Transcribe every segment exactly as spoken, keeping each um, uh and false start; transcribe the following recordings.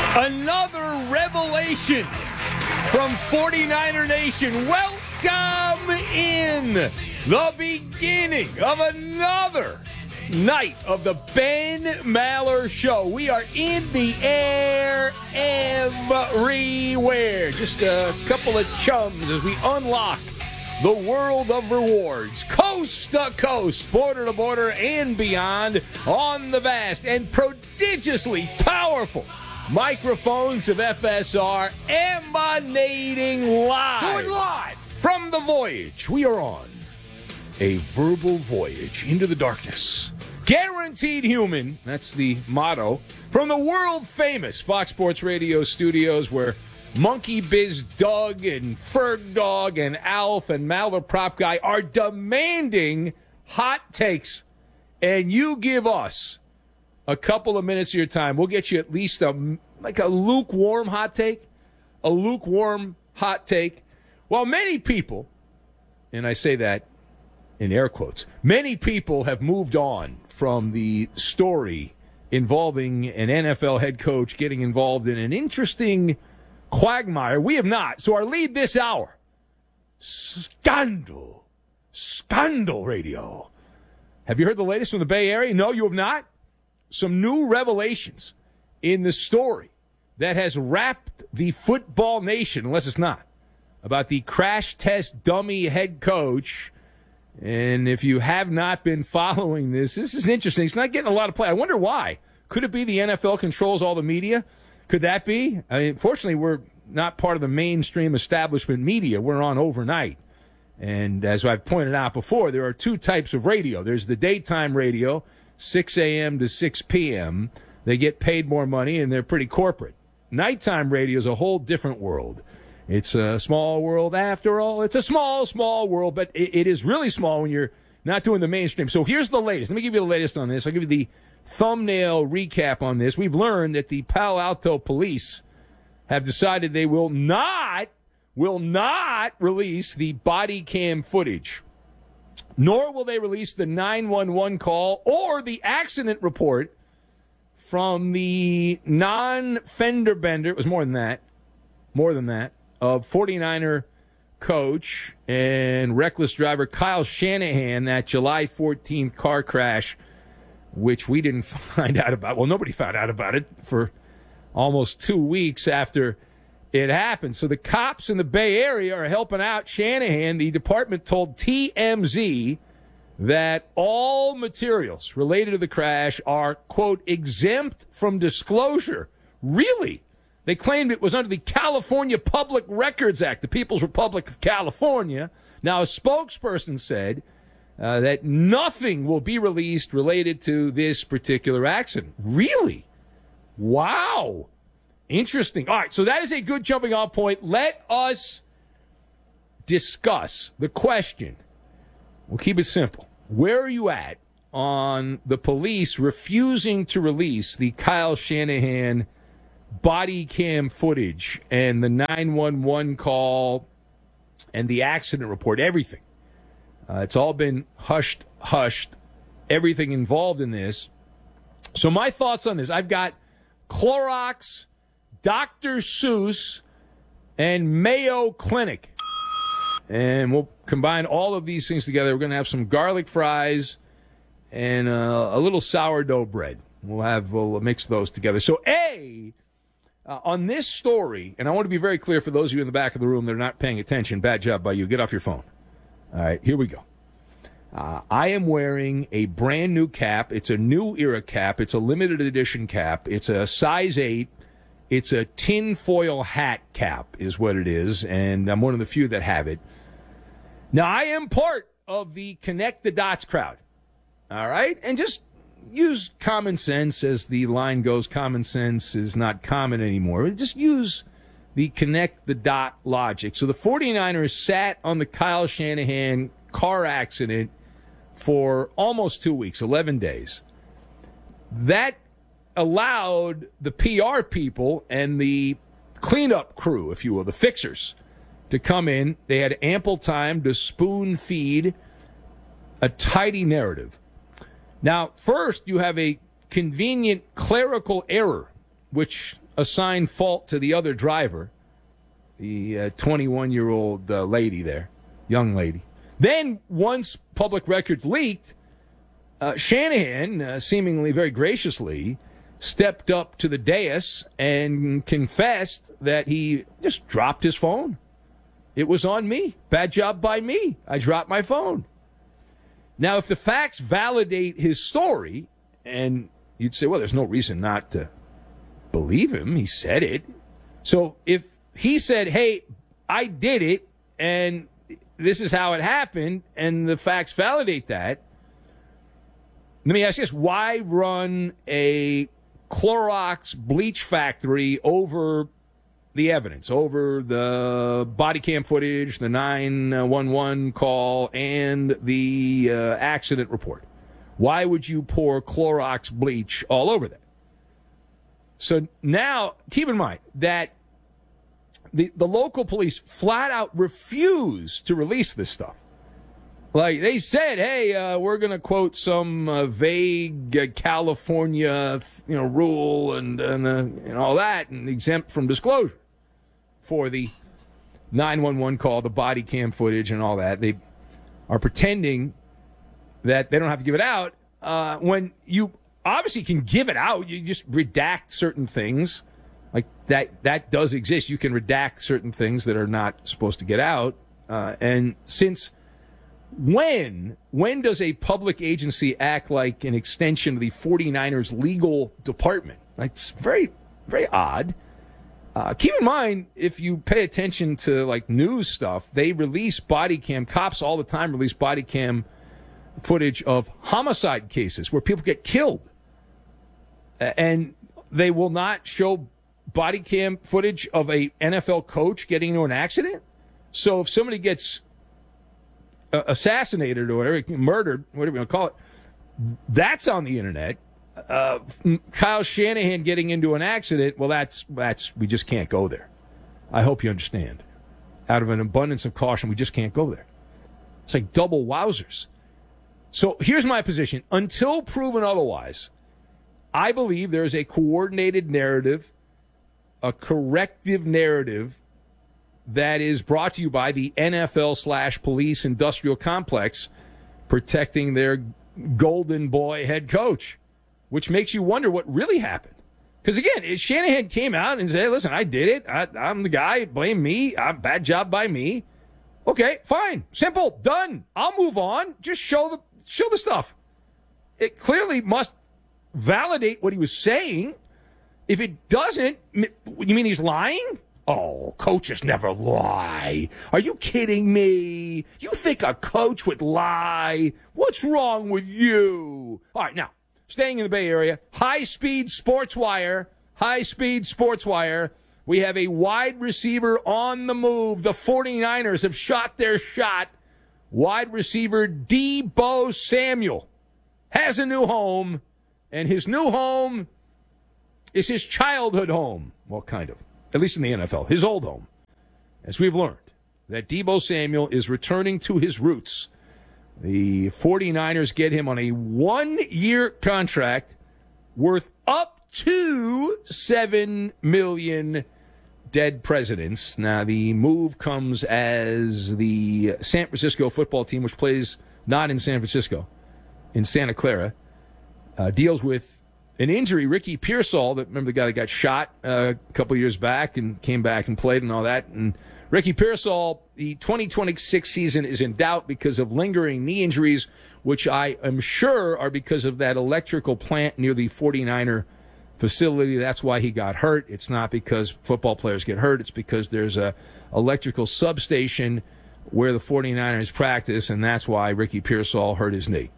Another revelation from forty-niner Nation. Welcome in the beginning of another night of the Ben Maller Show. We are in the air everywhere. Just a couple of chums as we unlock the world of rewards, coast to coast, border to border, and beyond on the vast and prodigiously powerful microphones of F S R, emanating live. Do it live! From the voyage. We are on a verbal voyage into the darkness. Guaranteed human, that's the motto, from the world-famous Fox Sports Radio studios where Monkey Biz Doug and Ferg Dog and Alf and Maller Prop Guy are demanding hot takes. And you give us a couple of minutes of your time. We'll get you at least a like a lukewarm hot take. A lukewarm hot take. Well, many people, and I say that in air quotes, many people have moved on from the story involving an N F L head coach getting involved in an interesting quagmire. We have not. So our lead this hour, Scandal. Scandal Radio. Have you heard the latest from the Bay Area? No, you have not? Some new revelations in the story that has wrapped the football nation, unless it's not, about the crash test dummy head coach. And if you have not been following this, this is interesting. It's not getting a lot of play. I wonder why. Could it be the N F L controls all the media? Could that be? I mean, fortunately, we're not part of the mainstream establishment media. We're on overnight. And as I've pointed out before, there are two types of radio. There's the daytime radio, six a.m. to six p.m. They get paid more money, and they're pretty corporate. Nighttime radio is a whole different world. It's a small world after all. It's a small, small world, but it, it is really small when you're not doing the mainstream. So here's the latest. Let me give you the latest on this. I'll give you the thumbnail recap on this. We've learned that the Palo Alto police have decided they will not, will not release the body cam footage, nor will they release the nine one one call or the accident report from the non-fender bender. It was more than that, more than that, of forty-niner coach and reckless driver Kyle Shanahan, that July fourteenth car crash, which we didn't find out about. Well, nobody found out about it for almost two weeks after it happened. So the cops in the Bay Area are helping out Shanahan. The department told T M Z that all materials related to the crash are, quote, exempt from disclosure. Really? They claimed it was under the California Public Records Act, the People's Republic of California. Now, a spokesperson said uh, that nothing will be released related to this particular accident. Really? Wow. Interesting. All right, so that is a good jumping off point. Let us discuss the question. We'll keep it simple. Where are you at on the police refusing to release the Kyle Shanahan body cam footage and the nine one one call and the accident report, everything? Uh, it's all been hushed, hushed, everything involved in this. So my thoughts on this, I've got Clorox, Doctor Seuss, and Mayo Clinic. And we'll combine all of these things together. We're going to have some garlic fries and uh, a little sourdough bread. We'll have we'll mix those together. So, A, uh, on this story, and I want to be very clear for those of you in the back of the room that are not paying attention, bad job by you. Get off your phone. All right, here we go. Uh, I am wearing a brand new cap. It's a new era cap. It's a limited edition cap. It's a size eight. It's a tinfoil hat cap is what it is, and I'm one of the few that have it. Now, I am part of the Connect the Dots crowd, all right? And just use common sense, as the line goes. Common sense is not common anymore. Just use the Connect the Dot logic. So the forty-niners sat on the Kyle Shanahan car accident for almost two weeks, eleven days. That allowed the P R people and the cleanup crew, if you will, the fixers, to come in. They had ample time to spoon feed a tidy narrative. Now, first, you have a convenient clerical error, which assign fault to the other driver, the uh, twenty-one-year-old uh, lady there, young lady. Then, once public records leaked, uh, Shanahan, uh, seemingly very graciously, stepped up to the dais and confessed that he just dropped his phone. It was on me. Bad job by me. I dropped my phone. Now, if the facts validate his story, and you'd say, well, there's no reason not to believe him. He said it. So if he said, hey, I did it, and this is how it happened, and the facts validate that, let me ask you this. Why run a Clorox bleach factory over the evidence, over the body cam footage, the nine one one call, and the uh, accident report? Why would you pour Clorox bleach all over that? So now, keep in mind that the, the local police flat out refuse to release this stuff. Like, they said, hey, uh, we're going to quote some uh, vague uh, California, you know, rule and and, uh, and all that, and exempt from disclosure for the nine one one call, the body cam footage, and all that. They are pretending that they don't have to give it out uh, when you obviously can give it out. You just redact certain things. Like, that that does exist. You can redact certain things that are not supposed to get out. Uh, and since when, when does a public agency act like an extension of the 49ers legal department? Like, it's very, very odd. Uh, keep in mind, if you pay attention to, like, news stuff, they release body cam. Cops all the time release body cam footage of homicide cases where people get killed. And they will not show body cam footage of a N F L coach getting into an accident. So if somebody gets uh, assassinated or whatever, murdered, whatever you want to call it, that's on the internet. Uh, Kyle Shanahan getting into an accident, well, that's that's we just can't go there. I hope you understand. Out of an abundance of caution, we just can't go there. It's like double wowzers. So here's my position. Until proven otherwise, I believe there is a coordinated narrative, a corrective narrative that is brought to you by the N F L slash police industrial complex protecting their golden boy head coach, which makes you wonder what really happened. Because, again, Shanahan came out and said, hey, listen, I did it. I, I'm the guy. Blame me. I'm, bad job by me. Okay, fine. Simple. Done. I'll move on. Just show the show the stuff. It clearly must validate what he was saying. If it doesn't, you mean he's lying? Oh, coaches never lie. Are you kidding me? You think a coach would lie? What's wrong with you? All right, now, staying in the Bay Area, high-speed sports wire, high-speed sports wire. We have a wide receiver on the move. The 49ers have shot their shot. Wide receiver Deebo Samuel has a new home, and his new home is his childhood home. Well, kind of. At least in the N F L. His old home. As we've learned, that Deebo Samuel is returning to his roots. The 49ers get him on a one-year contract worth up to seven million dollars dead presidents. Now, the move comes as the San Francisco football team, which plays not in San Francisco, in Santa Clara, uh, deals with an injury. Ricky Pearsall, that remember the guy that got shot uh, a couple years back and came back and played and all that. And Ricky Pearsall, the twenty twenty-six season is in doubt because of lingering knee injuries, which I am sure are because of that electrical plant near the 49er facility. That's why he got hurt. It's not because football players get hurt. It's because there's a electrical substation where the 49ers practice, and that's why Ricky Pearsall hurt his knee.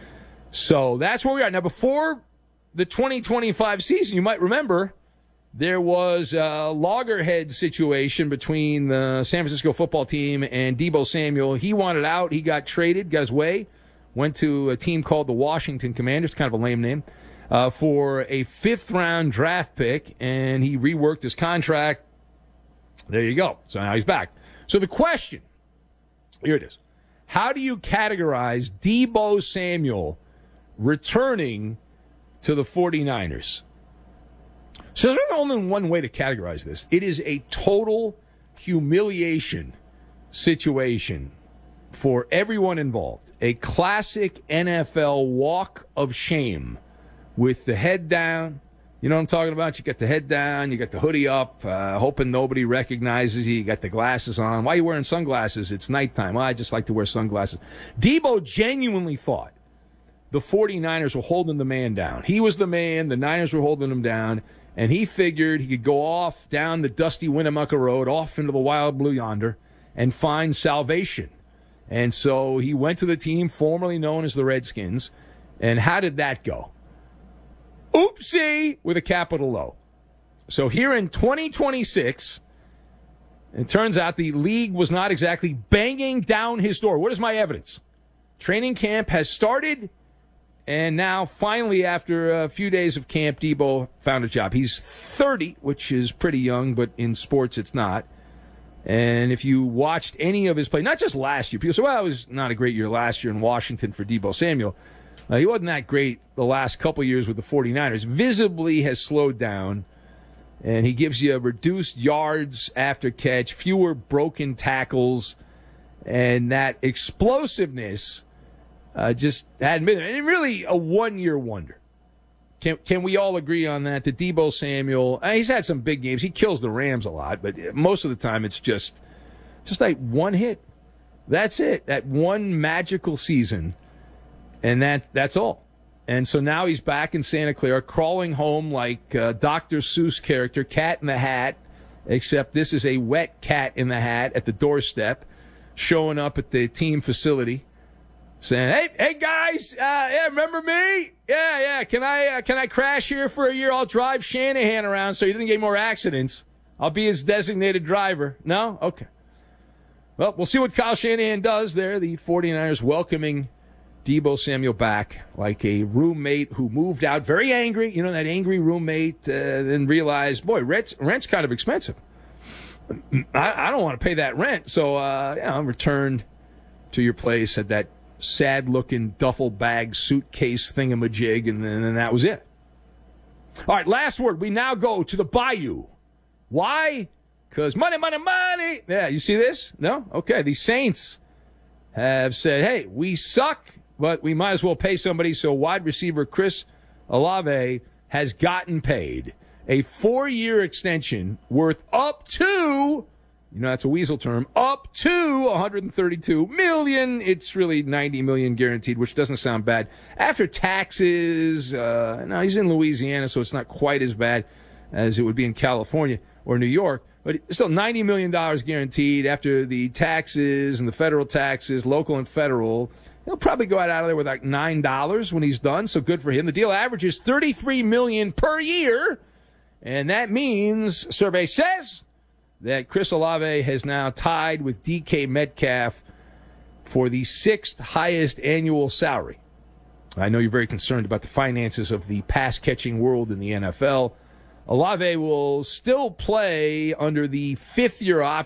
So that's where we are. Now, before the twenty twenty-five season, you might remember, there was a loggerhead situation between the San Francisco football team and Deebo Samuel. He wanted out. He got traded, got his way, went to a team called the Washington Commanders, kind of a lame name, uh, for a fifth-round draft pick, and he reworked his contract. There you go. So now he's back. So the question, here it is. How do you categorize Deebo Samuel returning to the 49ers? So there's only one way to categorize this. It is a total humiliation situation for everyone involved. A classic N F L walk of shame with the head down. You know what I'm talking about? You got the head down, you got the hoodie up, uh, hoping nobody recognizes you. You got the glasses on. Why are you wearing sunglasses? It's nighttime. Well, I just like to wear sunglasses. Debo genuinely thought the 49ers were holding the man down. He was the man. The Niners were holding him down. And he figured he could go off down the dusty Winnemucca Road, off into the wild blue yonder, and find salvation. And so he went to the team formerly known as the Redskins. And how did that go? Oopsie, with a capital O. So here in twenty twenty-six, it turns out the league was not exactly banging down his door. What is my evidence? Training camp has started, and now finally, after a few days of camp, Debo found a job. He's thirty, which is pretty young, but in sports it's not. And if you watched any of his play, not just last year, people say, well, it was not a great year last year in Washington for Debo Samuel. Uh, he wasn't that great the last couple years with the 49ers. Visibly has slowed down, and he gives you reduced yards after catch, fewer broken tackles, and that explosiveness uh, just hadn't been there. And really a one-year wonder. Can can we all agree on that? The Debo Samuel, uh, he's had some big games. He kills the Rams a lot, but most of the time it's just, just like one hit. That's it. That one magical season. And that that's all. And so now he's back in Santa Clara, crawling home like uh, Doctor Seuss character, Cat in the Hat, except this is a wet cat in the hat at the doorstep, showing up at the team facility, saying, "Hey, hey guys, uh, yeah, remember me? Yeah, yeah. Can I uh, can I crash here for a year? I'll drive Shanahan around so he doesn't get more accidents. I'll be his designated driver." No? Okay. Well, we'll see what Kyle Shanahan does there. The 49ers welcoming Debo Samuel back like a roommate who moved out very angry. You know, that angry roommate, uh, then realized, boy, rent's, rent's kind of expensive. I, I don't want to pay that rent. So, uh, yeah, I'm returned to your place at that sad-looking duffel bag suitcase thingamajig, and then and that was it. All right, last word. We now go to the Bayou. Why? Because money, money, money. Yeah, you see this? No? Okay, the Saints have said, hey, we suck, but we might as well pay somebody. So wide receiver Chris Olave has gotten paid a four-year extension worth up to, you know, that's a weasel term, up to one hundred thirty-two million dollars. It's really ninety million dollars guaranteed, which doesn't sound bad. After taxes, uh, now he's in Louisiana, so it's not quite as bad as it would be in California or New York. But it's still ninety million dollars guaranteed after the taxes and the federal taxes, local and federal. He'll probably go out of there with like nine dollars when he's done, so good for him. The deal averages thirty-three million dollars per year, and that means, survey says, that Chris Olave has now tied with D K Metcalf for the sixth highest annual salary. I know you're very concerned about the finances of the pass-catching world in the N F L. Olave will still play under the fifth-year option